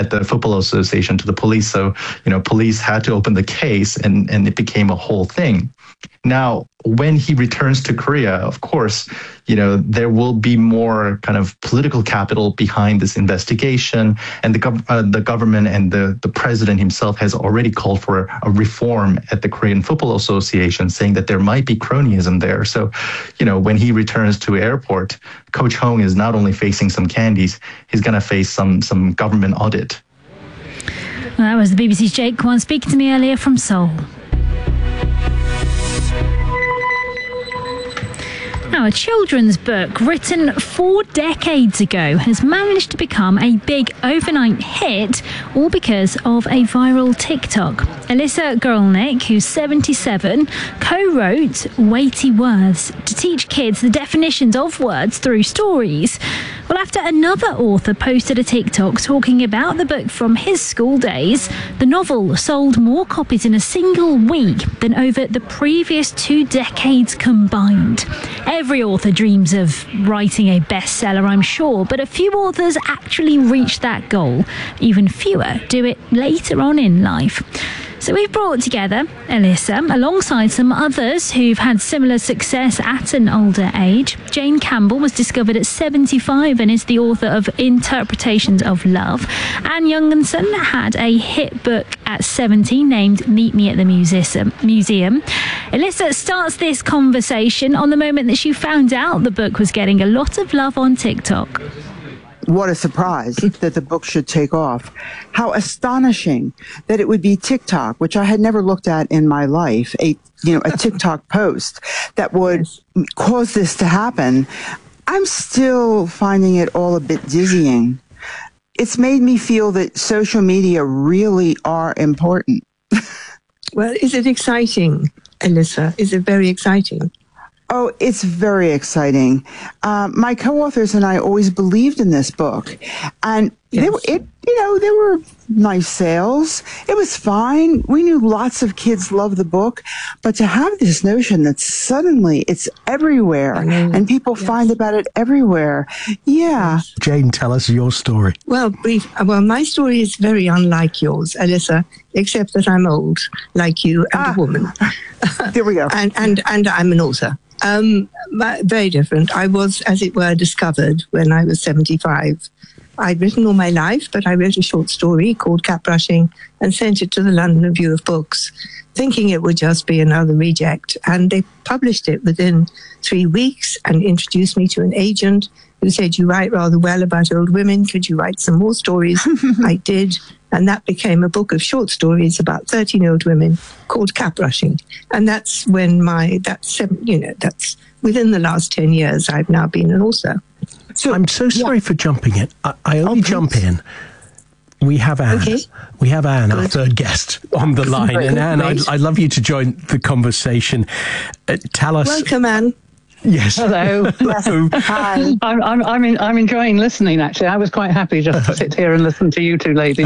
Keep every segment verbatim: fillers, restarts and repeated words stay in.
at the Football Association to the police. So, you know, police had to open the case, and, and it became a whole thing. Now, when he returns to Korea, of course, you know, there will be more kind of political capital behind this investigation. And the, gov- uh, the government and the, the president himself has already called for a reform at the Korean Football Association, saying that there might be cronyism there. So, you know, when he returns to airport, Coach Hong is not only facing some candies, he's going to face some, some government audit. Well, that was the B B C's Jake Kwan speaking to me earlier from Seoul. Now, a children's book written four decades ago has managed to become a big overnight hit, all because of a viral TikTok. Alyssa Gorelnik, who's seventy-seven, co-wrote Weighty Words to teach kids the definitions of words through stories. Well, after another author posted a TikTok talking about the book from his school days, the novel sold more copies in a single week than over the previous two decades combined. Every author dreams of writing a bestseller, I'm sure, but a few authors actually reach that goal. Even fewer do it later on in life. So we've brought together Alyssa alongside some others who've had similar success at an older age. Jane Campbell was discovered at seventy-five and is the author of Interpretations of Love. Anne Jungensen had a hit book at seventy named Meet Me at the Museum. Museum. Alyssa starts this conversation on the moment that she found out the book was getting a lot of love on TikTok. What a surprise that the book should take off. How astonishing that it would be TikTok, which I had never looked at in my life, a, you know, a TikTok post that would cause this to happen. I'm still finding it all a bit dizzying. It's made me feel that social media really are important. Well, is it exciting, Alyssa? Is it very exciting? Oh, it's very exciting. Uh, my co-authors and I always believed in this book, and yes. they were, it, you know, there were nice sales. It was fine. We knew lots of kids loved the book, but to have this notion that suddenly it's everywhere and people yes. find about it everywhere, yeah. Jane, tell us your story. Well, brief. Well, my story is very unlike yours, Alyssa, except that I'm old, like you, and ah. a woman. There we go. and and and I'm an author. Um, very different. I was, as it were, discovered when I was seventy-five. I'd written all my life, but I wrote a short story called Cat Brushing and sent it to the London Review of Books, thinking it would just be another reject. And they published it within three weeks and introduced me to an agent who said, "You write rather well about old women. Could you write some more stories?" I did. And that became a book of short stories about thirteen old women called Cat Brushing. And that's when my, that's, you know, that's within the last ten years, I've now been an author. So I'm so sorry yeah. for jumping in. I, I only oh, jump in. We have Anne. Okay. We have Anne, Good. our third guest, on the line. Great. And Anne, I'd, I'd love you to join the conversation. Uh, tell us. Welcome, Anne. Yes. Hello. Hello. Hi. I'm I'm I'm, in, I'm enjoying listening. Actually, I was quite happy just to sit here and listen to you two ladies.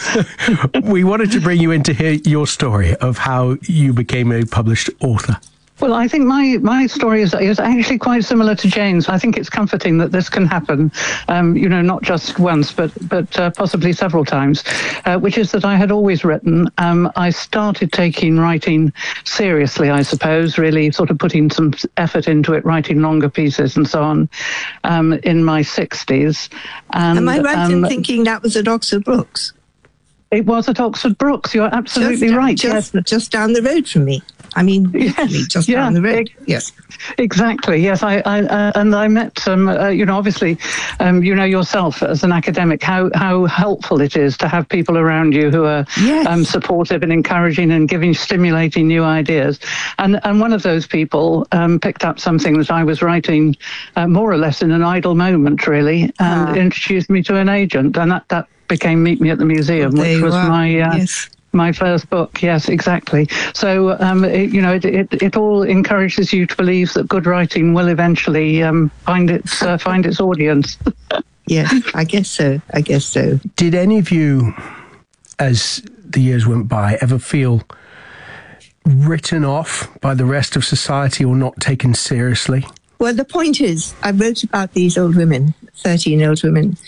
We wanted to bring you in to hear your story of how you became a published author. Well, I think my, my story is is actually quite similar to Jane's. I think it's comforting that this can happen, um, you know, not just once, but but uh, possibly several times, uh, which is that I had always written. Um, I started taking writing seriously, I suppose, really sort of putting some effort into it, writing longer pieces and so on, um, in my sixties. And, Am I right um, in thinking that was at Oxford Brookes? It was at Oxford Brookes. You're absolutely just, right. Just, yes. just down the road from me. I mean, yes, just yeah, down the road. It, yes, exactly. Yes, I, I uh, and I met, um, uh, you know, obviously, um, you know yourself as an academic how how helpful it is to have people around you who are yes. um, supportive and encouraging and giving, stimulating new ideas. And and one of those people um, picked up something that I was writing, uh, more or less in an idle moment, really, and uh. introduced me to an agent, and that that became Meet Me at the Museum, well, which was are. my. Uh, yes. My first book, yes, exactly. So, um, it, you know, it, it it all encourages you to believe that good writing will eventually um, find its uh, find its audience. Yes, I guess so. I guess so. Did any of you, as the years went by, ever feel written off by the rest of society or not taken seriously? Well, the point is, I wrote about these old women, thirteen old women,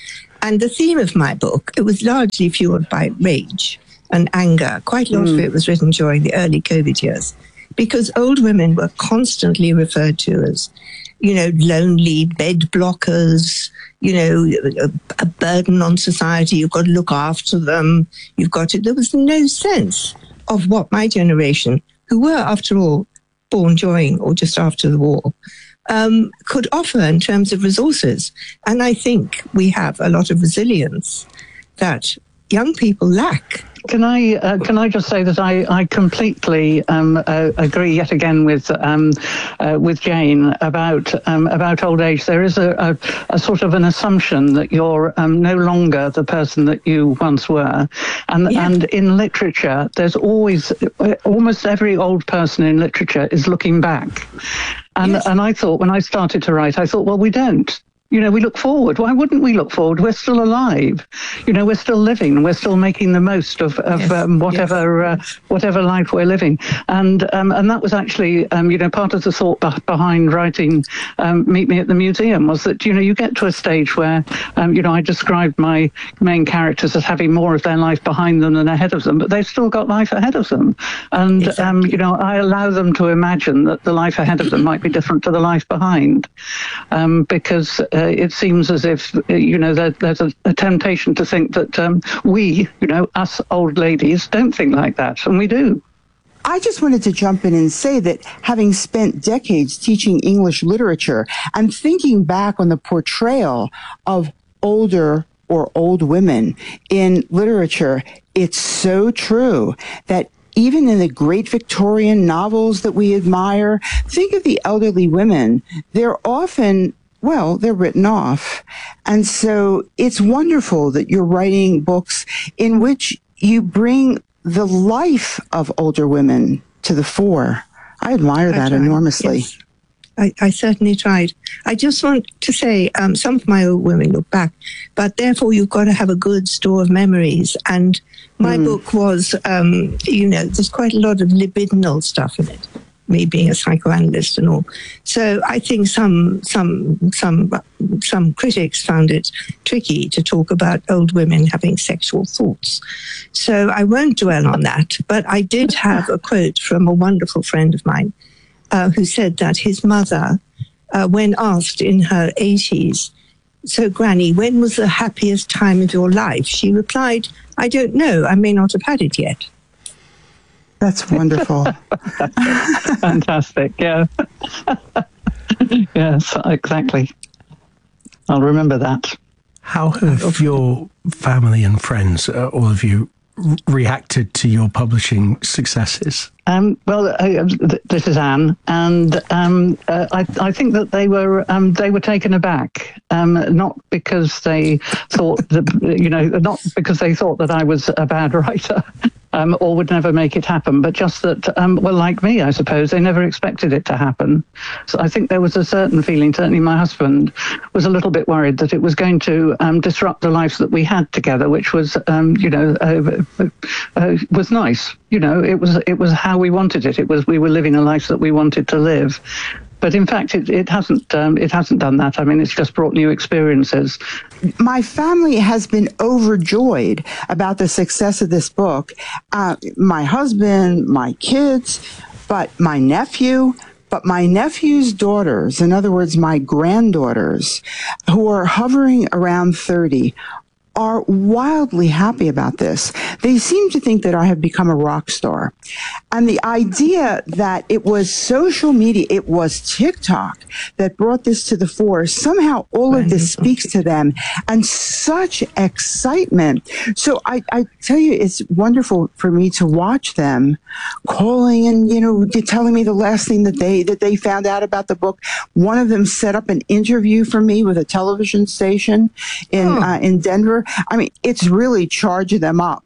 And the theme of my book, it was largely fueled by rage and anger. Quite a lot mm. of it was written during the early COVID years, because old women were constantly referred to as, you know, lonely bed blockers, you know, a, a burden on society. You've got to look after them. You've got to, there was no sense of what my generation, who were, after all, born during or just after the war, um, could offer in terms of resources. And I think we have a lot of resilience that young people lack. Can I uh, can I just say that I I completely um, uh, agree yet again with um, uh, with Jane about um, about old age. There is a, a, a sort of an assumption that you're um, no longer the person that you once were, and yeah. and in literature, there's always almost every old person in literature is looking back, and yes. and I thought when I started to write, I thought, well, we don't. You know, we look forward. Why wouldn't we look forward? We're still alive. You know, we're still living. We're still making the most of, of yes. um, whatever yes. uh, whatever life we're living. And um, and that was actually, um, you know, part of the thought behind writing um, Meet Me at the Museum was that, you know, you get to a stage where, um, you know, I described my main characters as having more of their life behind them than ahead of them, but they've still got life ahead of them. And, exactly. um, you know, I allow them to imagine that the life ahead of them might be different to the life behind, um, because... Uh, it seems as if, you know, there, there's a, a temptation to think that um, we, you know, us old ladies, don't think like that, and we do. I just wanted to jump in and say that having spent decades teaching English literature, I'm thinking back on the portrayal of older or old women in literature. It's so true that even in the great Victorian novels that we admire, think of the elderly women. They're often... well, they're written off. And so it's wonderful that you're writing books in which you bring the life of older women to the fore. I admire I that tried. enormously. Yes. I, I certainly tried. I just want to say um, some of my old women look back, but therefore you've got to have a good store of memories. And my mm. book was, um, you know, there's quite a lot of libidinal stuff in it. Me being a psychoanalyst and all, so I think some some some some critics found it tricky to talk about old women having sexual thoughts. So I won't dwell on that. But I did have a quote from a wonderful friend of mine uh, who said that his mother, uh, when asked in her eighties, "So, Granny, when was the happiest time of your life?" she replied, "I don't know. I may not have had it yet." That's wonderful. Fantastic, yeah. Yes, exactly. I'll remember that. How have your family and friends, uh, all of you, r- reacted to your publishing successes? Um, well, uh, th- this is Anne, and um, uh, I, I think that they were um, they were taken aback, um, not because they thought that, you know, not because they thought that I was a bad writer. Um, or would never make it happen, but just that, um, well, like me, I suppose, they never expected it to happen. So I think there was a certain feeling, certainly my husband was a little bit worried that it was going to um, disrupt the life that we had together, which was, um, you know, uh, uh, was nice. You know, it was it was how we wanted it. It was we were living a life that we wanted to live. But in fact, it, it hasn't um, it hasn't done that. I mean, it's just brought new experiences. My family has been overjoyed about the success of this book. Uh, my husband, my kids, but my nephew, but my nephew's daughters, in other words, my granddaughters, who are hovering around thirty, are wildly happy about this. They seem to think that I have become a rock star. And the idea that it was social media, it was TikTok that brought this to the fore, somehow all of this speaks to them, and such excitement. So I, I tell you, it's wonderful for me to watch them calling and, you know, telling me the last thing that they, that they found out about the book. One of them set up an interview for me with a television station in, oh. uh, in Denver. I mean, it's really charged them up.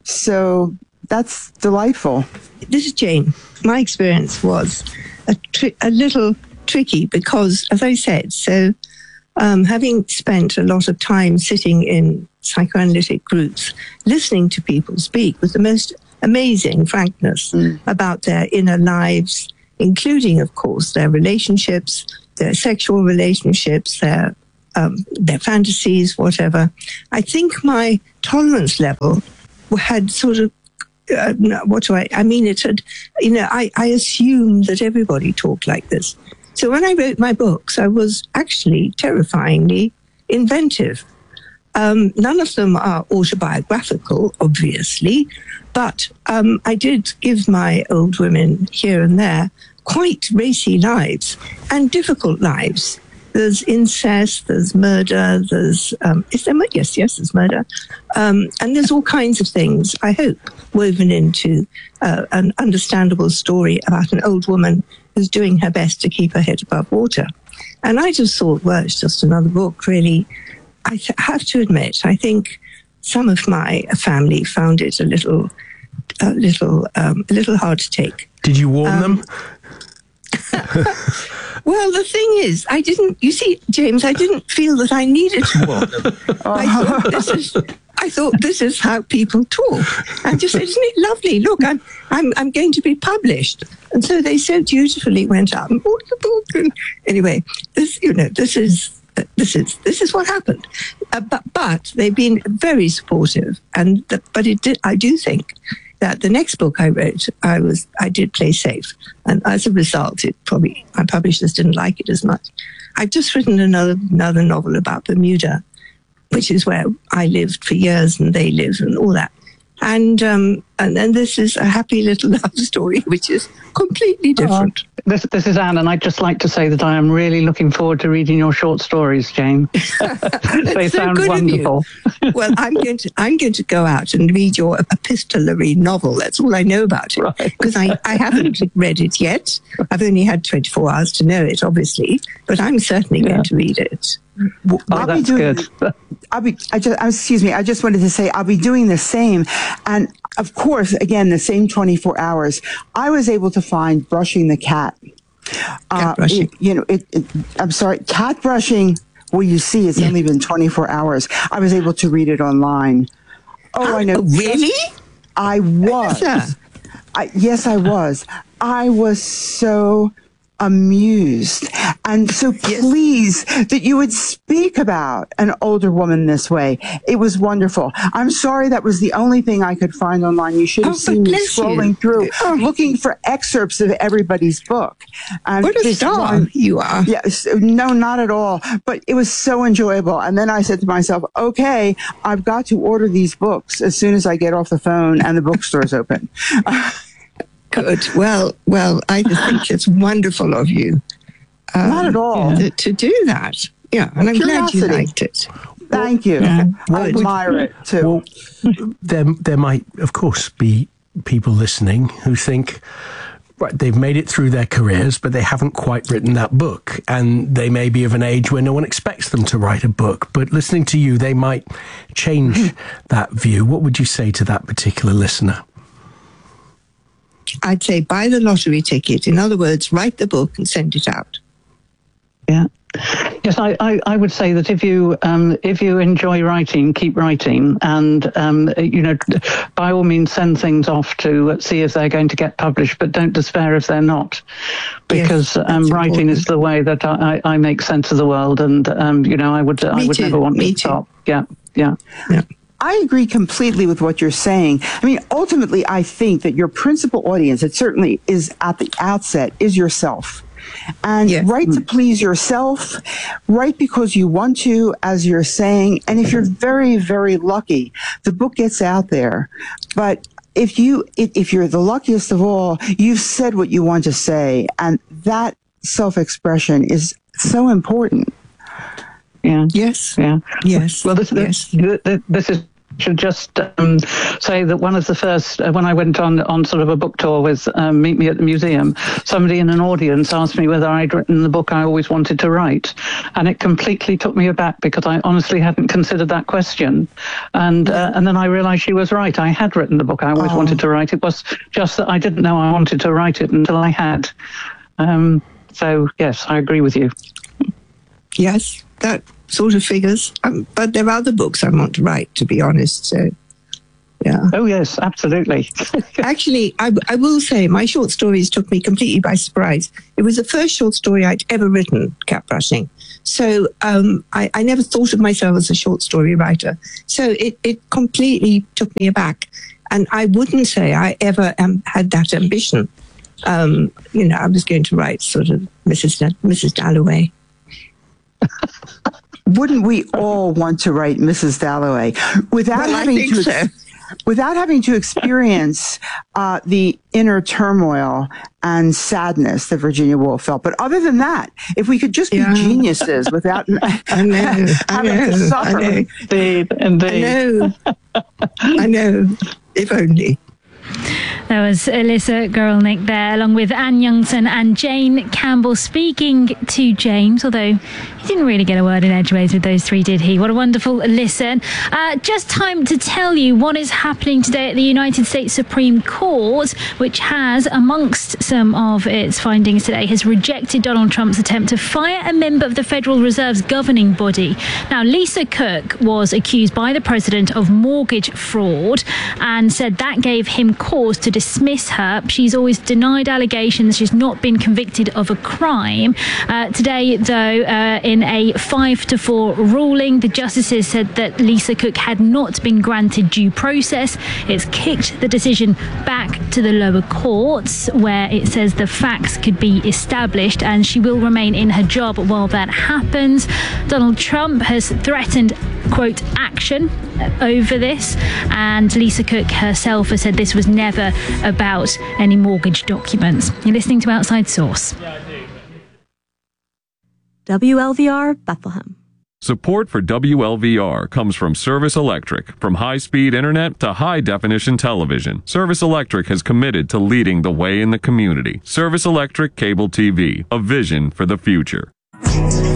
So that's delightful. This is Jane. My experience was a, tri- a little tricky because, as I said, so um, having spent a lot of time sitting in psychoanalytic groups, listening to people speak with the most amazing frankness mm. about their inner lives, including, of course, their relationships, their sexual relationships, their um, their fantasies, whatever. I think my tolerance level had sort of, uh, what do I, I mean, it had, you know, I, I assumed that everybody talked like this. So when I wrote my books, I was actually terrifyingly inventive. Um, none of them are autobiographical, obviously, but um, I did give my old women here and there quite racy lives and difficult lives. There's incest, there's murder, there's, um, is there, yes, yes, there's murder. Um, and there's all kinds of things, I hope, woven into uh, an understandable story about an old woman who's doing her best to keep her head above water. And I just thought, well, it's just another book, really. I th- have to admit, I think some of my family found it a little, a little, um, a little hard to take. Did you warn um, them? Well, the thing is, I didn't, you see, James, I didn't feel that I needed to warn them. I thought this is, I thought this is how people talk. I just said, isn't it lovely? Look, I'm, I'm, I'm going to be published. And so they so dutifully went out and bought the book. And anyway, this, you know, this is, this is, this is what happened. Uh, but, but they've been very supportive. And, the, but it did, I do think that the next book I wrote, I was I did play safe, and as a result, it probably my publishers didn't like it as much. I've just written another another novel about Bermuda, which is where I lived for years and they lived and all that. And um, and then this is a happy little love story, which is completely different. Oh, this this is Anne, and I'd just like to say that I am really looking forward to reading your short stories, Jane. They so sound wonderful. Well, I'm going to I'm going to go out and read your epistolary novel. That's all I know about it, because right. I, I haven't read it yet. I've only had twenty-four hours to know it, obviously, but I'm certainly yeah. going to read it. Well, oh, I'll that's be doing, good. I'll be. I just. Excuse me. I just wanted to say I'll be doing the same, and of course, again, the same twenty-four hours. I was able to find Brushing the Cat. Cat uh, brushing. It, you know, it, it. I'm sorry, Cat Brushing. Well, you see, it's yeah. only been twenty-four hours. I was able to read it online. Oh, oh I know. Really? I was. I, yes, I was. I was so amused and so pleased yes. that you would speak about an older woman this way. It was wonderful. I'm sorry that was the only thing I could find online. You should have oh, seen me scrolling you. through, oh. looking for excerpts of everybody's book. And what a star one, you are. Yes, no, not at all. But it was so enjoyable. And then I said to myself, okay, I've got to order these books as soon as I get off the phone and the bookstore's open. Good. Well, well, I just think it's wonderful of you. Um, Not at all. To, to do that. Yeah, and I'm Curiosity. glad you liked it. Thank you. Yeah. I admire it too. Well, there, there might, of course, be people listening who think, right, they've made it through their careers, but they haven't quite written that book. And they may be of an age where no one expects them to write a book. But listening to you, they might change that view. What would you say to that particular listener? I'd say buy the lottery ticket. In other words, write the book and send it out. Yeah. Yes, I, I, I would say that if you um, if you enjoy writing, keep writing, and um, you know, by all means, send things off to see if they're going to get published. But don't despair if they're not, because yes, um, writing important. is the way that I, I make sense of the world, and um, you know, I would Me I would too. never want Me to too. stop. Yeah, yeah, yeah. I agree completely with what you're saying. I mean, ultimately, I think that your principal audience, it certainly is at the outset, is yourself. And yeah. write to please yourself, write because you want to, as you're saying. And if you're very, very lucky, the book gets out there. But if you, if you're the luckiest of all, you've said what you want to say. And that self-expression is so important. Yeah. Yes. Yeah. Yes. Well, this, this, yes. this, this is should just um, say that one of the first, uh, when I went on, on sort of a book tour with um, Meet Me at the Museum, somebody in an audience asked me whether I'd written the book I always wanted to write. And it completely took me aback because I honestly hadn't considered that question. And uh, and then I realized she was right. I had written the book I always oh. wanted to write. It was just that I didn't know I wanted to write it until I had. Um, so, yes, I agree with you. Yes, that sort of figures. Um, but there are other books I want to write, to be honest. So, yeah. Oh, yes, absolutely. Actually, I, I will say my short stories took me completely by surprise. It was the first short story I'd ever written, Cat Brushing. So um, I, I never thought of myself as a short story writer. So it, it completely took me aback. And I wouldn't say I ever um, had that ambition. Um, you know, I was going to write sort of Missus Da- Missus Dalloway. Wouldn't we all want to write Missus Dalloway without Well, I having think to so. without having to experience uh, the inner turmoil and sadness that Virginia Woolf felt? But other than that, if we could just be Yeah. geniuses without I know, I having know, to suffer. I know, Indeed, I indeed. know, I know, if only. That was Alyssa Guralnick there, along with Anne Youngson and Jane Campbell, speaking to James, although he didn't really get a word in edgeways with those three, did he? What a wonderful listen. Uh, just time to tell you what is happening today at the United States Supreme Court, which has, amongst some of its findings today, has rejected Donald Trump's attempt to fire a member of the Federal Reserve's governing body. Now, Lisa Cook was accused by the president of mortgage fraud and said that gave him cause to dismiss her. She's always denied allegations. She's not been convicted of a crime. Uh, today, though, uh, in a five to four ruling, the justices said that Lisa Cook had not been granted due process. It's kicked the decision back to the lower courts, where it says the facts could be established and she will remain in her job while that happens. Donald Trump has threatened, quote, action over this, and Lisa Cook herself has said this was never about any mortgage documents. You're listening to Outside Source. W L V R Bethlehem. Support for W L V R comes from Service Electric. From high-speed internet to high-definition television, Service Electric has committed to leading the way in the community. Service Electric Cable T V, a vision for the future.